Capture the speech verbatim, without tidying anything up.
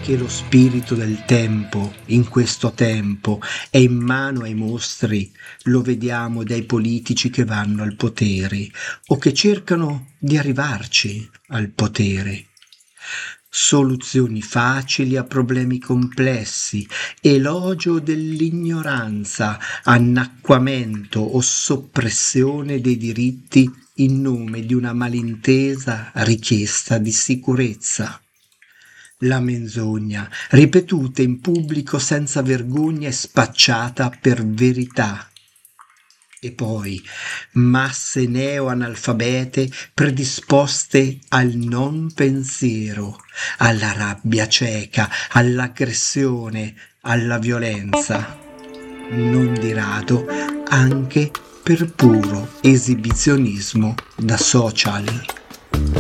che lo spirito del tempo, in questo tempo, è in mano ai mostri, lo vediamo dai politici che vanno al potere o che cercano di arrivarci al potere. Soluzioni facili a problemi complessi, elogio dell'ignoranza, annacquamento o soppressione dei diritti in nome di una malintesa richiesta di sicurezza. La menzogna, ripetuta in pubblico senza vergogna e spacciata per verità. E poi masse neoanalfabete predisposte al non pensiero, alla rabbia cieca, all'aggressione, alla violenza, non di rado anche per puro esibizionismo da social.